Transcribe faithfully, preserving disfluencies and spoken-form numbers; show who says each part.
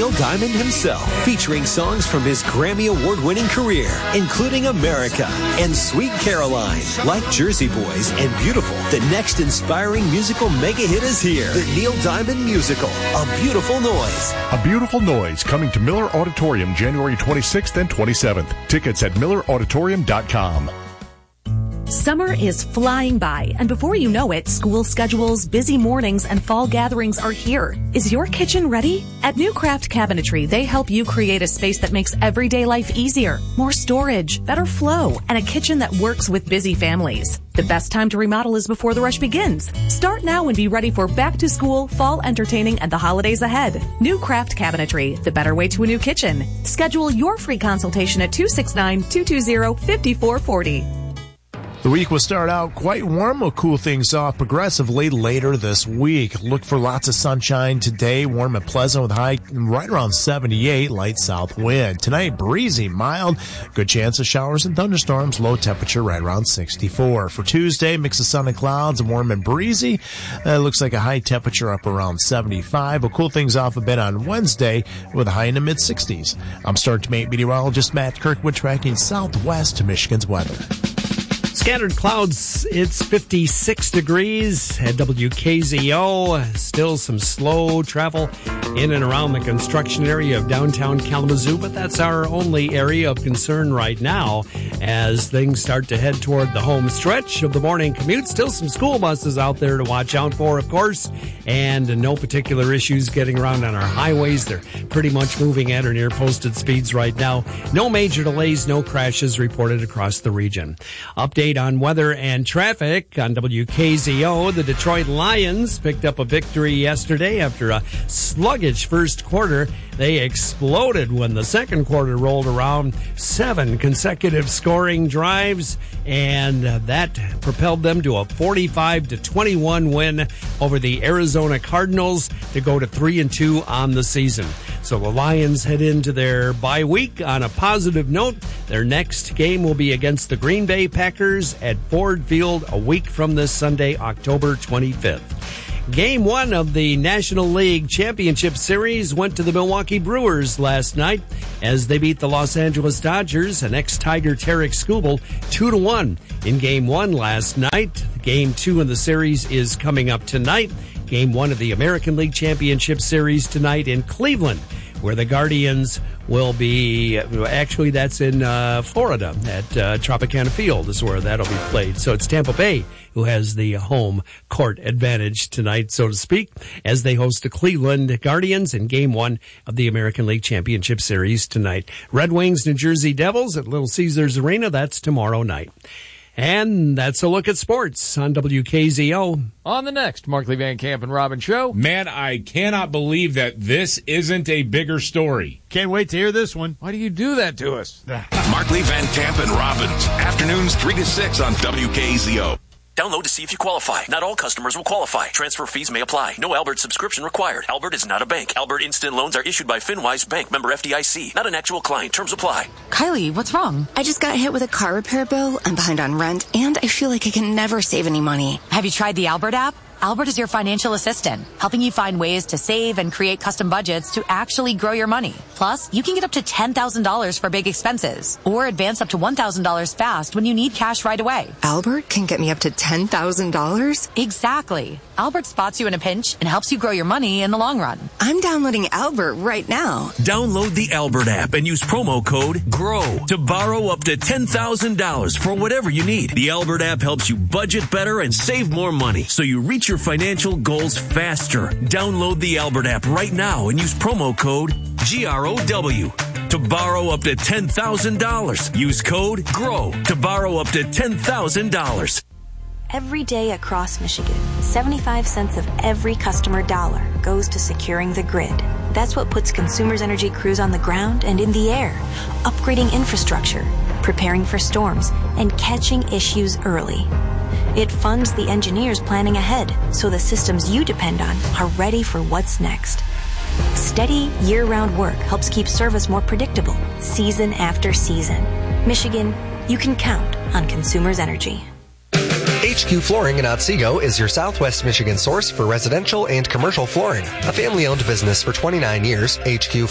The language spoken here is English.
Speaker 1: Neil Diamond himself, featuring songs from his Grammy Award-winning career, including America and Sweet Caroline. Like Jersey Boys and Beautiful, the next inspiring musical mega hit is here. The Neil Diamond Musical, A Beautiful Noise.
Speaker 2: A Beautiful Noise, coming to Miller Auditorium January twenty-sixth and twenty-seventh. Tickets at miller auditorium dot com.
Speaker 3: Summer is flying by, and before you know it, school schedules, busy mornings, and fall gatherings are here. Is your kitchen ready? At New Craft Cabinetry, they help you create a space that makes everyday life easier, more storage, better flow, and a kitchen that works with busy families. The best time to remodel is before the rush begins. Start now and be ready for back to school, fall entertaining, and the holidays ahead. New Craft Cabinetry, the better way to a new kitchen. Schedule your free consultation at two six nine, two two zero, five four four zero.
Speaker 4: The week will start out quite warm. Will cool things off progressively later this week. Look for lots of sunshine today, warm and pleasant with high right around seventy-eight, light south wind. Tonight, breezy, mild, good chance of showers and thunderstorms, low temperature right around sixty-four. For Tuesday, mix of sun and clouds, warm and breezy. Uh, looks like a high temperature up around seventy-five. Will cool things off a bit on Wednesday with a high in the mid-sixties. I'm Star Mate meteorologist Matt Kirkwood tracking southwest to Michigan's weather.
Speaker 5: Scattered clouds, it's fifty-six degrees at W K Z O. Still some slow travel in and around the construction area of downtown Kalamazoo, but that's our only area of concern right now as things start to head toward the home stretch of the morning commute. Still some school buses out there to watch out for, of course, and no particular issues getting around on our highways. They're pretty much moving at or near posted speeds right now. No major delays, no crashes reported across the region. Update on weather and traffic on W K Z O. The Detroit Lions picked up a victory yesterday after a sluggish first quarter. They exploded when the second quarter rolled around. Seven consecutive scoring drives, and that propelled them to a forty-five to twenty-one win over the Arizona Cardinals to go to three and two on the season. So the Lions head into their bye week on a positive note. Their next game will be against the Green Bay Packers at Ford Field a week from this Sunday, October twenty-fifth. Game one of the National League Championship Series went to the Milwaukee Brewers last night as they beat the Los Angeles Dodgers and ex-Tiger Tarek Skubal two to one in Game one last night. Game two of the series is coming up tonight. Game one of the American League Championship Series tonight in Cleveland, where the Guardians will be, actually that's in uh, Florida at uh, Tropicana Field is where that'll be played. So it's Tampa Bay who has the home court advantage tonight, so to speak, as they host the Cleveland Guardians in Game one of the American League Championship Series tonight. Red Wings, New Jersey Devils at Little Caesars Arena, that's tomorrow night. And that's a look at sports on W K Z O.
Speaker 6: On the next Markley Van Camp and Robin show.
Speaker 7: Man, I cannot believe that this isn't a bigger story.
Speaker 8: Can't wait to hear this one.
Speaker 6: Why do you do that to us?
Speaker 9: Markley Van Camp and Robbins. Afternoons three to six on W K Z O.
Speaker 10: Download to see if you qualify. Not all customers will qualify. Transfer fees may apply. No Albert subscription required. Albert is not a bank. Albert Instant Loans are issued by FinWise Bank, member F D I C. Not an actual client. Terms apply.
Speaker 11: Kylie, what's wrong? I just got hit with a car repair bill. I'm behind on rent, and I feel like I can never save any money.
Speaker 12: Have you tried the Albert app? Albert is your financial assistant, helping you find ways to save and create custom budgets to actually grow your money. Plus, you can get up to ten thousand dollars for big expenses, or advance up to one thousand dollars fast when you need cash right away.
Speaker 11: Albert can get me up to ten thousand dollars?
Speaker 12: Exactly. Albert spots you in a pinch and helps you grow your money in the long run.
Speaker 11: I'm downloading Albert right now.
Speaker 10: Download the Albert app and use promo code GROW to borrow up to ten thousand dollars for whatever you need. The Albert app helps you budget better and save more money, so you reach your financial goals faster. Download the Albert app right now and use promo code G R O W to borrow up to ten thousand dollars. Use code GROW to borrow up to ten thousand dollars.
Speaker 13: Every day across Michigan, seventy-five cents of every customer dollar goes to securing the grid. That's what puts Consumers Energy crews on the ground and in the air, upgrading infrastructure, preparing for storms, and catching issues early. It funds the engineers planning ahead so the systems you depend on are ready for what's next. Steady, year-round work helps keep service more predictable, season after season. Michigan, you can count on Consumers Energy.
Speaker 14: H Q Flooring in Otsego is your Southwest Michigan source for residential and commercial flooring. A family-owned business for twenty-nine years, H Q